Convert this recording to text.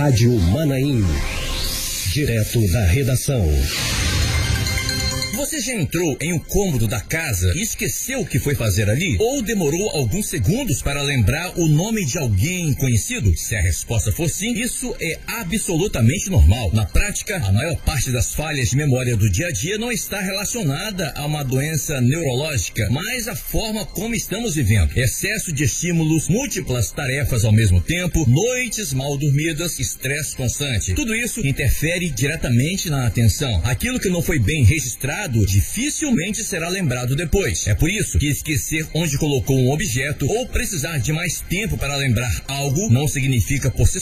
Rádio Manaim. Direto da redação. Você já entrou em um cômodo da casa e esqueceu o que foi fazer ali? Ou demorou alguns segundos para lembrar o nome de alguém conhecido? Se a resposta for sim, isso é absolutamente normal. Na prática, a maior parte das falhas de memória do dia a dia não está relacionada a uma doença neurológica, mas a forma como estamos vivendo. Excesso de estímulos, múltiplas tarefas ao mesmo tempo, noites mal dormidas, estresse constante. Tudo isso interfere diretamente na atenção. Aquilo que não foi bem registrado dificilmente será lembrado depois. É por isso que esquecer onde colocou um objeto ou precisar de mais tempo para lembrar algo não significa por si